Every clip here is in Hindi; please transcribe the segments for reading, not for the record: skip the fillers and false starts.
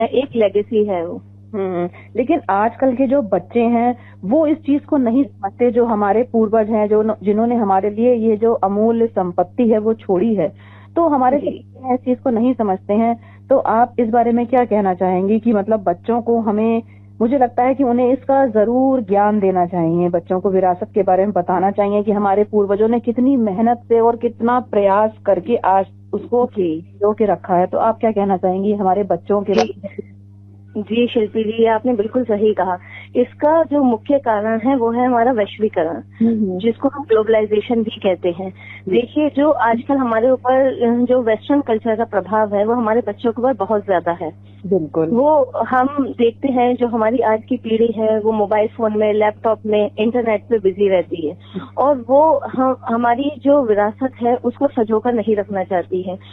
एक लेगेसी है वो। लेकिन आजकल के जो बच्चे हैं वो इस चीज को नहीं समझते, जो हमारे पूर्वज हैं, जो जिन्होंने हमारे लिए ये जो अमूल्य संपत्ति है वो छोड़ी है, तो हमारे इस चीज को नहीं समझते हैं। तो आप इस बारे में क्या कहना चाहेंगी कि मतलब बच्चों को हमें, मुझे लगता है कि उन्हें इसका जरूर ज्ञान देना चाहिए, बच्चों को विरासत के बारे में बताना चाहिए कि हमारे पूर्वजों ने कितनी मेहनत से और कितना प्रयास करके आज उसको जो के रखा है। तो आप क्या कहना चाहेंगी हमारे बच्चों के बारे में? जी शिल्पी जी, आपने बिल्कुल सही कहा। इसका जो मुख्य कारण है वो है हमारा वैश्वीकरण, जिसको हम ग्लोबलाइजेशन भी कहते हैं। देखिए, जो आजकल हमारे ऊपर जो वेस्टर्न कल्चर का प्रभाव है वो हमारे बच्चों के ऊपर बहुत ज्यादा है। बिल्कुल। वो हम देखते हैं जो हमारी आज की पीढ़ी है वो मोबाइल फोन में, लैपटॉप में, इंटरनेट पे बिजी रहती है, और वो हमारी जो विरासत है उसको संजोकर नहीं रखना चाहती है।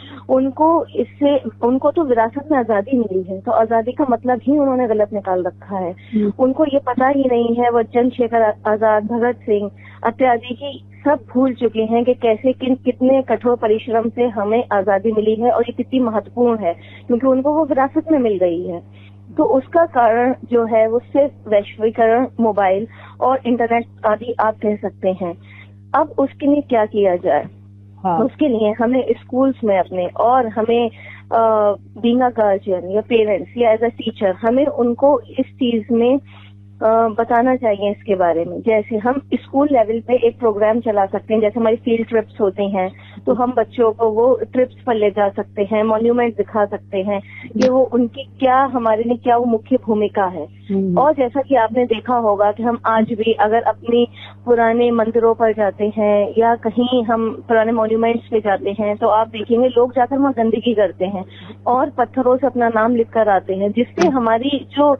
उनको तो विरासत में आजादी मिली है, तो आजादी का मतलब ही उन्होंने गलत निकाल रखा है। उनको ये पता ही नहीं है, वो चंद्रशेखर आजाद, भगत सिंह इत्यादि की सब भूल चुके हैं कि कैसे कितने कठोर परिश्रम से हमें आजादी मिली है, और ये कितनी महत्वपूर्ण है, क्योंकि उनको वो विरासत में मिल गई है। तो उसका कारण जो है वो सिर्फ वैश्वीकरण, मोबाइल और इंटरनेट आदि आप कह सकते हैं। अब उसके लिए क्या किया जाए? उसके लिए हमें स्कूल्स में अपने, और हमें बीइंग अ गार्जियन या पेरेंट्स या एज अ टीचर, हमें उनको इस चीज में बताना चाहिए इसके बारे में। जैसे हम स्कूल लेवल पे एक प्रोग्राम चला सकते हैं, जैसे हमारी फील्ड ट्रिप्स होती हैं, तो हम बच्चों को वो ट्रिप्स पर ले जा सकते हैं, मॉन्यूमेंट दिखा सकते हैं कि वो उनकी क्या, हमारे लिए क्या वो मुख्य भूमिका है। और जैसा कि आपने देखा होगा कि हम आज भी अगर अपनी पुराने मंदिरों पर जाते हैं या कहीं हम पुराने मॉन्यूमेंट्स पे जाते हैं, तो आप देखेंगे लोग जाकर वहाँ गंदगी करते हैं और पत्थरों से अपना नाम लिख कर आते हैं, जिससे हमारी जो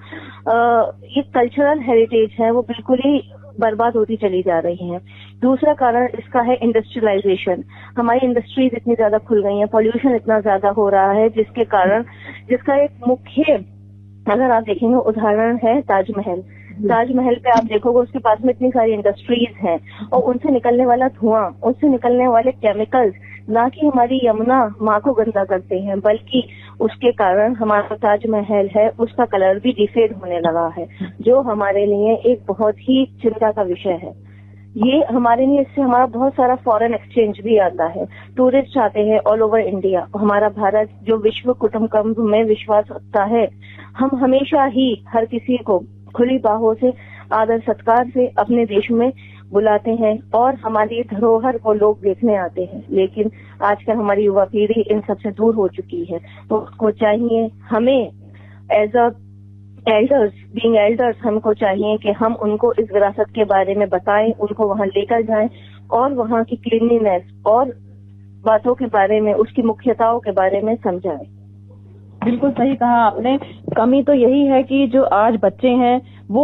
ये कल्चरल हेरिटेज है वो बिल्कुल ही बर्बाद होती चली जा रही है। दूसरा कारण इसका है इंडस्ट्रियलाइजेशन। हमारी इंडस्ट्रीज इतनी ज्यादा खुल गई हैं, पॉल्यूशन इतना ज्यादा हो रहा है, जिसके कारण, जिसका एक मुख्य अगर आप देखेंगे उदाहरण है ताजमहल। ताजमहल पे आप देखोगे उसके पास में इतनी सारी इंडस्ट्रीज हैं, और उनसे निकलने वाला धुआं, उनसे निकलने वाले केमिकल्स ना कि हमारी यमुना माँ को गंदा करते हैं, बल्कि उसके कारण हमारा ताजमहल है उसका कलर भी डिफेड होने लगा है, जो हमारे लिए एक बहुत ही चिंता का विषय है। ये हमारे लिए, इससे हमारा बहुत सारा फॉरेन एक्सचेंज भी आता है, टूरिस्ट आते हैं ऑल ओवर इंडिया। हमारा भारत जो विश्व कुटुंब में विश्वास रखता है, हम हमेशा ही हर किसी को खुली बाहों से, आदर सत्कार से अपने देश में बुलाते हैं, और हमारी धरोहर को लोग देखने आते हैं। लेकिन आजकल हमारी युवा पीढ़ी इन सबसे दूर हो चुकी है, तो उसको चाहिए, हमें as a elders, being elders, हमको चाहिए कि हम उनको इस विरासत के बारे में बताएं, उनको वहां लेकर जाएं, और वहां की क्लीनलीनेस और बातों के बारे में, उसकी मुख्यताओं के बारे में समझाएं। बिल्कुल सही कहा आपने। कमी तो यही है कि जो आज बच्चे हैं वो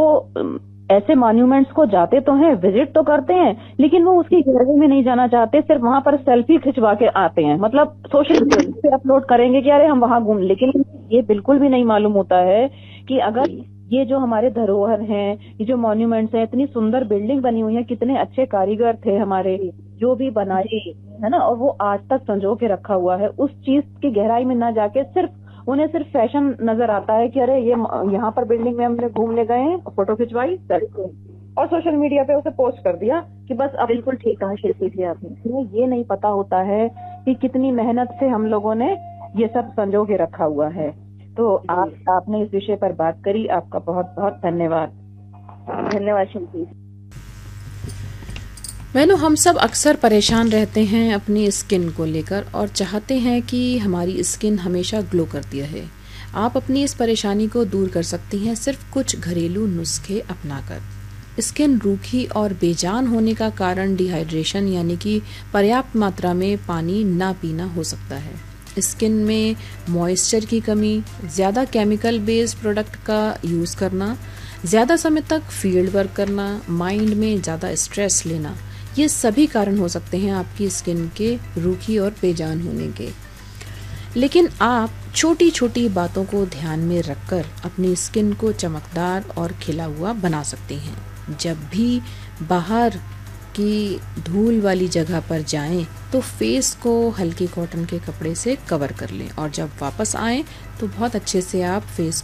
ऐसे मॉन्यूमेंट्स को जाते तो हैं, विजिट तो करते हैं, लेकिन वो उसकी गहराई में नहीं जाना चाहते, सिर्फ वहां पर सेल्फी खिंचवा के आते हैं। मतलब सोशल मीडिया पे अपलोड करेंगे कि अरे हम वहां घूम, लेकिन ये बिल्कुल भी नहीं मालूम होता है कि अगर ये जो हमारे धरोहर हैं, ये जो मॉन्यूमेंट्स हैं, इतनी सुंदर बिल्डिंग बनी हुई है, कितने अच्छे कारीगर थे हमारे जो भी बनाए, है ना, और वो आज तक संजो के रखा हुआ है। उस चीज की गहराई में ना जाके उन्हें सिर्फ फैशन नजर आता है कि अरे ये यहाँ पर बिल्डिंग में हमने घूमने गए हैं, फोटो खिंचवाई और सोशल मीडिया पे उसे पोस्ट कर दिया कि बस। अब बिल्कुल ठीक कहा शिल्पी जी आपने। ये नहीं पता होता है कि कितनी मेहनत से हम लोगों ने ये सब संजो के रखा हुआ है। तो आपने इस विषय पर बात करी, आपका बहुत बहुत धन्यवाद। धन्यवाद शिल्पी। बहनों, हम सब अक्सर परेशान रहते हैं अपनी स्किन को लेकर और चाहते हैं कि हमारी स्किन हमेशा ग्लो करती रहे। आप अपनी इस परेशानी को दूर कर सकती हैं सिर्फ कुछ घरेलू नुस्खे अपनाकर। स्किन रूखी और बेजान होने का कारण डिहाइड्रेशन यानी कि पर्याप्त मात्रा में पानी ना पीना हो सकता है। स्किन में मॉइस्चर की कमी, ज़्यादा केमिकल बेस्ड प्रोडक्ट का यूज़ करना, ज़्यादा समय तक फील्ड वर्क करना, माइंड में ज़्यादा स्ट्रेस लेना, ये सभी कारण हो सकते हैं आपकी स्किन के रूखी और बेजान होने के। लेकिन आप छोटी छोटी बातों को ध्यान में रखकर अपनी स्किन को चमकदार और खिला हुआ बना सकते हैं। जब भी बाहर कि धूल वाली जगह पर जाएं तो फेस को हल्के कॉटन के कपड़े से कवर कर लें और जब वापस आएं तो बहुत अच्छे से आप फेस